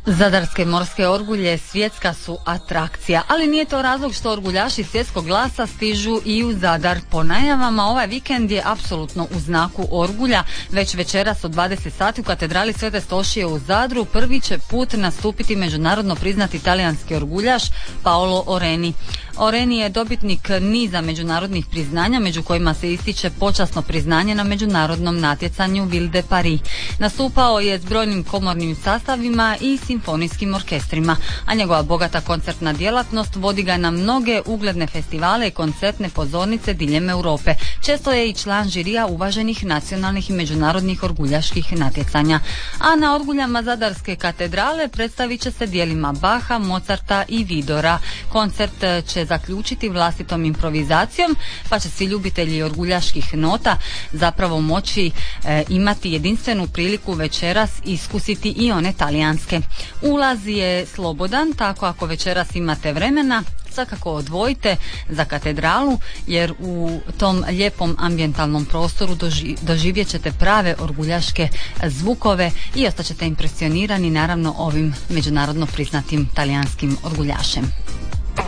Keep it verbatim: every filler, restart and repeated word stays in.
Zadarske morske orgulje svjetska su atrakcija, ali nije to razlog što orguljaši svjetskog glasa stižu i u Zadar. Po najavama ovaj vikend je apsolutno u znaku orgulja. Već večeras od dvadeset sati u katedrali Svete Stošije u Zadru prvi će put nastupiti međunarodno priznati talijanski orguljaš Paolo Oreni. Oreni je dobitnik niza međunarodnih priznanja, među kojima se ističe počasno priznanje na međunarodnom natjecanju Ville de Paris. Nastupao je s brojnim komornim sastavima i simfonijskim orkestrima, a njegova bogata koncertna djelatnost vodi ga na mnoge ugledne festivale i koncertne pozornice diljem Europe. Često je i član žirija uvaženih nacionalnih i međunarodnih orguljaških natjecanja. A na orguljama Zadarske katedrale predstavit će se djelima Baha, Mozarta i Vidora. Koncert će zaključiti vlastitom improvizacijom, pa će svi ljubitelji orguljaških nota zapravo moći e, imati jedinstvenu priliku večeras iskusiti i one talijanske. Ulaz je slobodan, tako ako večeras imate vremena, svakako odvojite za katedralu, jer u tom lijepom ambijentalnom prostoru doži, doživjet ćete prave orguljaške zvukove i ostaćete impresionirani naravno ovim međunarodno priznatim talijanskim orguljašem.